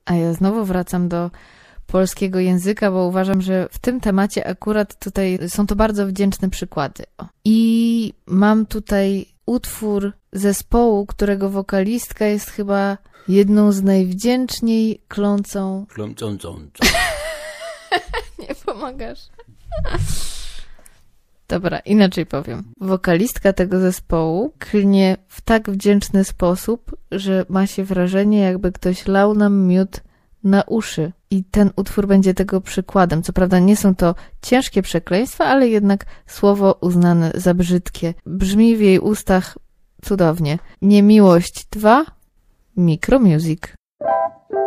A ja znowu wracam do polskiego języka, bo uważam, że w tym temacie akurat tutaj są to bardzo wdzięczne przykłady. I mam tutaj utwór zespołu, którego wokalistka jest chyba jedną z najwdzięczniej klącą... Nie pomagasz. Dobra, inaczej powiem. Wokalistka tego zespołu klnie w tak wdzięczny sposób, że ma się wrażenie, jakby ktoś lał nam miód na uszy. I ten utwór będzie tego przykładem. Co prawda nie są to ciężkie przekleństwa, ale jednak słowo uznane za brzydkie. Brzmi w jej ustach cudownie. Niemiłość 2, Micromusic.